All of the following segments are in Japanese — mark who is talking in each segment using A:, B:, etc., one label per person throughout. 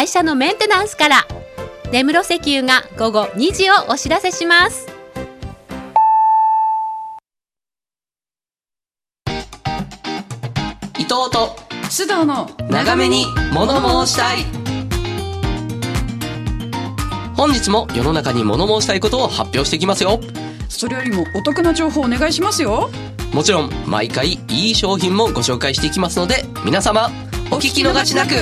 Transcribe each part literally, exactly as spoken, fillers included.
A: 会社のメンテナンスから。根室石油が午後にじをお知らせします。
B: 伊藤と
C: 須藤の
B: 長めに物申したい。本日も世の中に物申したいことを発表していきますよ。
C: それよりもお得な情報お願いしますよ。
B: もちろん毎回いい商品もご紹介していきますので、皆様お聞き逃しなく。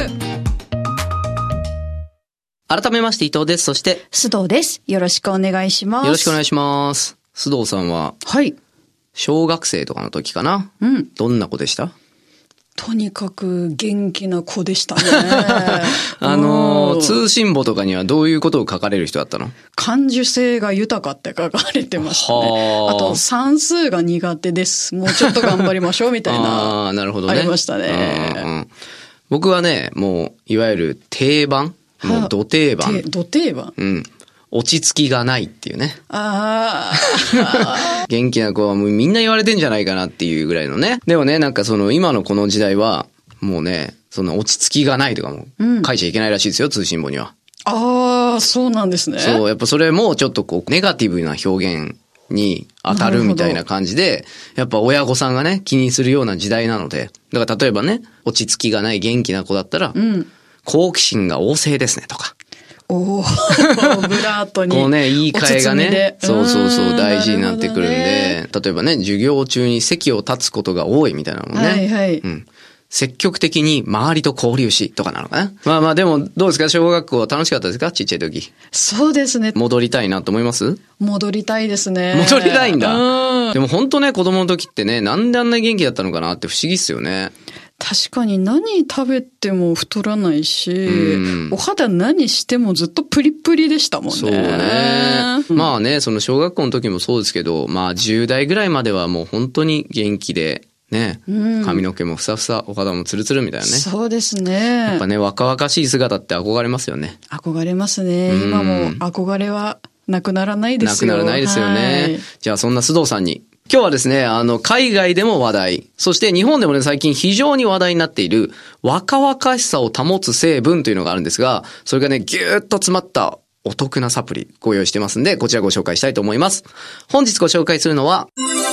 B: 改めまして伊藤です。そして
C: 須藤です。よろしくお願いします。
B: よろしくお願いします。須藤さんは
C: はい
B: 小学生とかの時かな、
C: うん、
B: どんな子でした？
C: とにかく元気な子でしたね。
B: あの通信簿とかにはどういうことを書かれる人だったの？
C: 感受性が豊かって書かれてましたね。あと算数が苦手です、もうちょっと頑張りましょうみたいな
B: あ、なるほどね、
C: ありましたね。
B: うんうん、僕はね、もういわゆる定番、もうど定番、
C: ど定番、
B: うん、落ち着きがないっていうね。
C: ああ。
B: 元気な子はもうみんな言われてんじゃないかなっていうぐらいのね。でもね、なんかその今のこの時代はもうね、その落ち着きがないとかも書いちゃいけないらしいですよ、うん、通信簿には。あ
C: あ、そうなんですね。
B: そう、やっぱそれもちょっとこうネガティブな表現に当たるみたいな感じで、やっぱ親御さんがね気にするような時代なので、だから例えばね、落ち着きがない元気な子だったら、うん、好奇心が旺盛ですねとか。お
C: ーブラートに。
B: こうね、言い換えがね、そうそうそう大事になってくるんで、ね、例えばね、授業中に席を立つことが多いみたいなのもね。はいはい。うん。積極的に周りと交流しとかなのかな。まあまあでもどうですか、小学校は楽しかったですか、ちっちゃい時。
C: そうですね。
B: 戻りたいなと思います？
C: 戻りたいですね。
B: 戻りたいんだ。でも本当ね、子供の時ってね、なんであんな元気だったのかなって不思議っすよね。
C: 確かに何食べても太らないし、うん、お肌何してもずっとプリプリでしたもんね。
B: そうね。うん、まあね、その小学校の時もそうですけど、まあじゅう代ぐらいまではもう本当に元気で、ね、うん、髪の毛もふさふさ、お肌もツルツルみたいなね。
C: そうですね。
B: やっぱね、若々しい姿って憧れますよね。
C: 憧れますね。うん、今も憧れはなくならないですよ。
B: なくならないですよね。じゃあそんな須藤さんに、今日はですね、あの、海外でも話題、そして日本でもね、最近非常に話題になっている若々しさを保つ成分というのがあるんですが、それがね、ぎゅーっと詰まったお得なサプリご用意してますんで、こちらご紹介したいと思います。本日ご紹介するのは、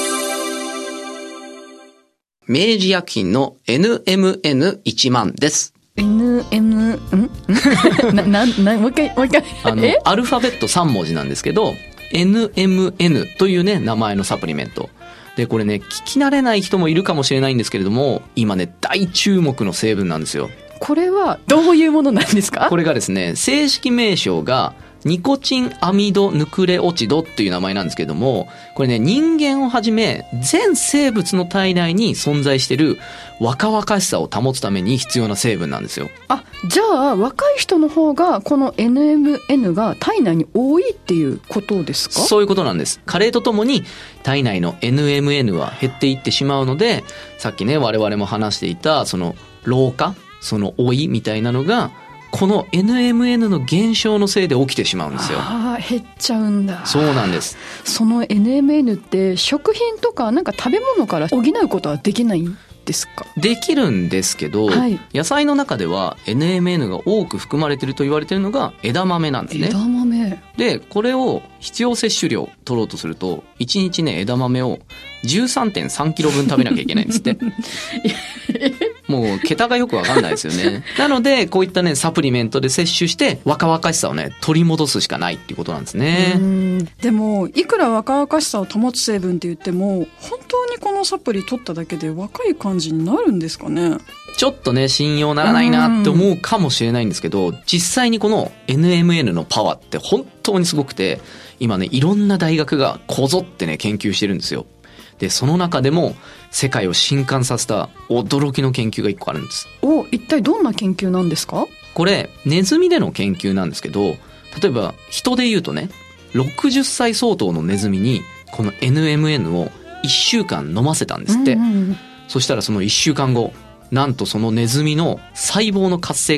B: 明治薬品の エヌエムエヌいちまんです。
C: エヌエム、んな、な、な、もう一回、もう一回。
B: あの、アルファベットさん文字なんですけど、エヌエムエヌ というね、名前のサプリメント。で、これね、聞き慣れない人もいるかもしれないんですけれども、今ね、大注目の成分なんですよ。
C: これはどういうものなんですか？
B: これがですね、正式名称が、ニコチンアミドヌクレオチドっていう名前なんですけども、これね、人間をはじめ全生物の体内に存在している若々しさを保つために必要な成分なんですよ。
C: あ、じゃあ若い人の方がこの エヌエムエヌ が体内に多いっていうことですか？
B: そういうことなんです。加齢とともに体内の エヌエムエヌ は減っていってしまうので、さっきね我々も話していたその老化、その老いみたいなのがこの エヌエムエヌ の減少のせいで起きてしまうんですよ。
C: ああ、減っちゃうんだ。
B: そうなんです。
C: その エヌエムエヌ って食品とかなんか食べ物から補うことはできないんですか？
B: できるんですけど、はい、野菜の中では エヌエムエヌ が多く含まれていると言われているのが枝豆なんですね。
C: 枝豆
B: で、これを必要摂取量取ろうとするといちにちね、枝豆を じゅうさんてんさんキロぶん食べなきゃいけないんですってもう桁がよくわかんないですよね。なのでこういったねサプリメントで摂取して若々しさをね取り戻すしかないっていうことなんですね。
C: うん、でもいくら若々しさを保つ成分って言っても本当にこのサプリ取っただけで若い感じになるんですかね？
B: ちょっとね信用ならないなって思うかもしれないんですけど、実際にこの エヌエムエヌ のパワーって本当にすごくて、今ねいろんな大学がこぞってね研究してるんですよ。でその中でも世界を震撼させた驚きの研究がいっこあるんです。
C: お、一体どんな研究なんですか？
B: これネズミでの研究なんですけど、例えば人で言うとねろくじゅっさい相当のネズミにこの エヌエムエヌ をいっしゅうかん飲ませたんですって、うんうんうん、そしたらそのいっしゅうかんご、なんとそのネズミの細胞の活性